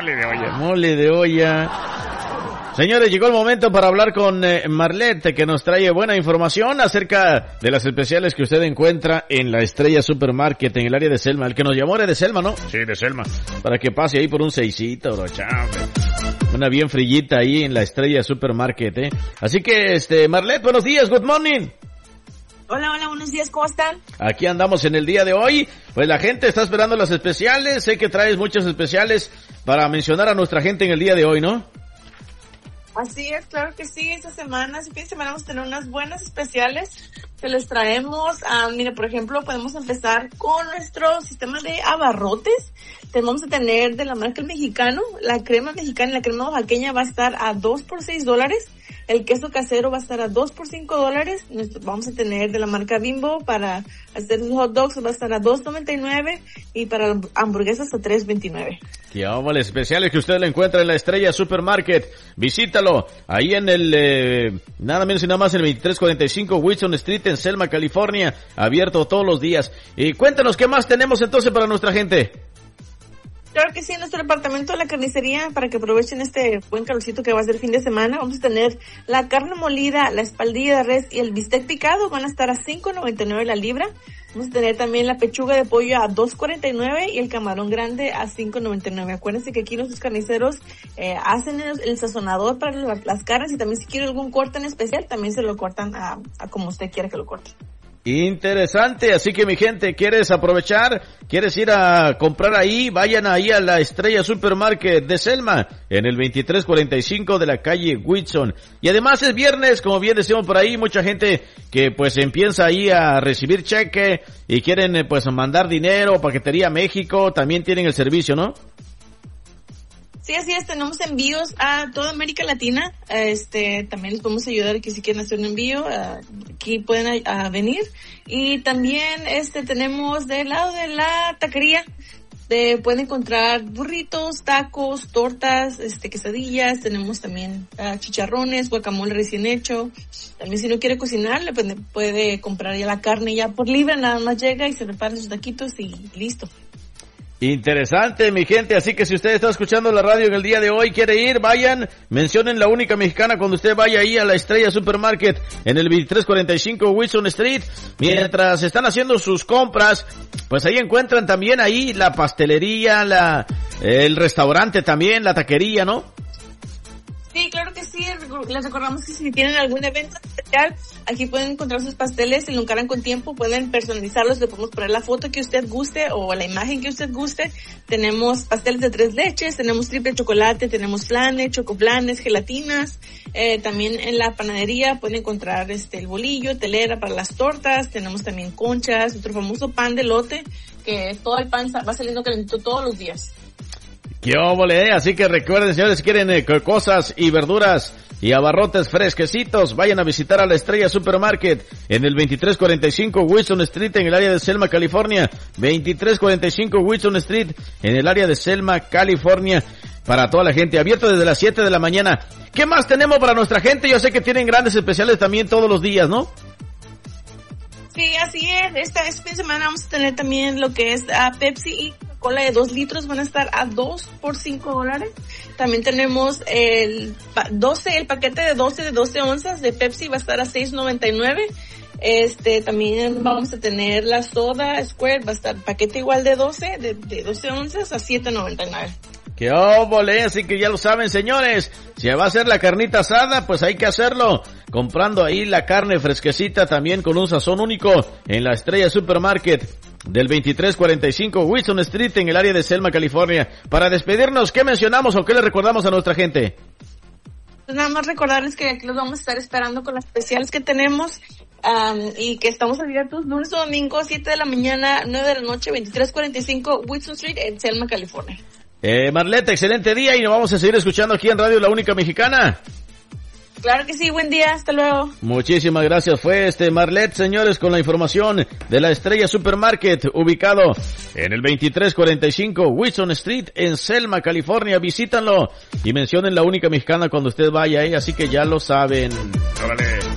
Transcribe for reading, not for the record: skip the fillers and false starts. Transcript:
Mole de olla. Señores, llegó el momento para hablar con Marlette, que nos trae buena información acerca de las especiales que usted encuentra en la Estrella Supermarket en el área de Selma. El que nos llamó era de Selma, ¿no? Sí, de Selma. Para que pase ahí por un seisito, bro, chao. Una bien frillita ahí en la Estrella Supermarket, ¿eh? Así que, Marlette, buenos días, good morning. Hola, buenos días, ¿cómo están? Aquí andamos en el día de hoy. Pues la gente está esperando las especiales. Sé que traes muchos especiales para mencionar a nuestra gente en el día de hoy, ¿no? Así es, claro que sí. Esta semana, este fin de semana vamos a tener unas buenas especiales que les traemos. Mira, por ejemplo, podemos empezar con nuestro sistema de abarrotes. Vamos a tener de la marca El Mexicano, la crema mexicana y la crema oaxaqueña va a estar a 2 por $6. El queso casero va a estar a 2 por $5. Vamos a tener de la marca Bimbo para hacer hot dogs va a estar a $2.99 y para hamburguesas a $3.29. Qué óvole, especiales que usted le encuentra en la Estrella Supermarket. Visítalo ahí en el nada menos y nada más en el 2345 Wilson Street en Selma, California, abierto todos los días. Y cuéntanos qué más tenemos entonces para nuestra gente. Claro que sí, en nuestro departamento de la carnicería, para que aprovechen este buen calorcito que va a ser fin de semana, vamos a tener la carne molida, la espaldilla de res y el bistec picado, van a estar a $5.99 la libra. Vamos a tener también la pechuga de pollo a $2.49 y el camarón grande a $5.99. Acuérdense que aquí nuestros carniceros hacen el sazonador para las carnes y también si quiere algún corte en especial, también se lo cortan a como usted quiera que lo corte. Interesante, así que mi gente, ¿quieres aprovechar? ¿Quieres ir a comprar ahí? Vayan ahí a la Estrella Supermarket de Selma, en el 2345 de la calle Whitson. Y además es viernes, como bien decimos por ahí, mucha gente que pues empieza ahí a recibir cheque y quieren pues mandar dinero, Paquetería México, también tienen el servicio, ¿no? Sí, así es, tenemos envíos a toda América Latina, también les podemos ayudar que si quieren hacer un envío, aquí pueden venir, y también tenemos del lado de la taquería, pueden encontrar burritos, tacos, tortas, quesadillas, tenemos también chicharrones, guacamole recién hecho, también si no quiere cocinar, le puede comprar ya la carne ya por libre, nada más llega y se prepara sus taquitos y listo. Interesante, mi gente, así que si usted está escuchando la radio en el día de hoy, quiere ir, vayan, mencionen La Única Mexicana cuando usted vaya ahí a la Estrella Supermarket en el 2345 Wilson Street. Mientras están haciendo sus compras, pues ahí encuentran también ahí la pastelería, el restaurante también, la taquería, ¿no? Sí, claro que sí, les recordamos que si tienen algún evento especial, aquí pueden encontrar sus pasteles, si lo encargan con tiempo, pueden personalizarlos, le podemos poner la foto que usted guste o la imagen que usted guste. Tenemos pasteles de 3 leches, tenemos triple chocolate, tenemos flanes, chocoplanes, gelatinas, también en la panadería pueden encontrar el bolillo, telera para las tortas, tenemos también conchas, nuestro famoso pan de elote, que todo el pan va saliendo calentito todos los días. ¡Qué óvole! Así que recuerden, señores, si quieren cosas y verduras y abarrotes fresquecitos, vayan a visitar a la Estrella Supermarket en el 2345 Wilson Street en el área de Selma, California. 2345 Wilson Street en el área de Selma, California. Para toda la gente, abierto desde las 7 de la mañana. ¿Qué más tenemos para nuestra gente? Yo sé que tienen grandes especiales también todos los días, ¿no? Sí, así es. Este fin de semana vamos a tener también lo que es Pepsi y Cola de 2 litros, van a estar a 2 por $5. También tenemos el paquete de 12 onzas de Pepsi va a estar a $6.99. También vamos a tener la soda Square, va a estar paquete igual de 12 onzas a $7.99. ¡Qué óvole! Así que ya lo saben, señores. Si va a hacer la carnita asada, pues hay que hacerlo comprando ahí la carne fresquecita también con un sazón único en la Estrella Supermarket del 2345 Wilson Street en el área de Selma, California. Para despedirnos, ¿qué mencionamos o qué le recordamos a nuestra gente? Pues nada más recordarles que aquí los vamos a estar esperando con las especiales que tenemos y que estamos abiertos lunes o domingo, 7 de la mañana, 9 de la noche, 2345 Wilson Street en Selma, California. Marlette, excelente día y nos vamos a seguir escuchando aquí en Radio La Única Mexicana. Claro que sí, buen día, hasta luego. Muchísimas gracias, fue Marlette, señores, con la información de la Estrella Supermarket, ubicado en el 2345 Wilson Street en Selma, California. Visítanlo y mencionen La Única Mexicana cuando usted vaya ahí, así que ya lo saben. ¡Órale!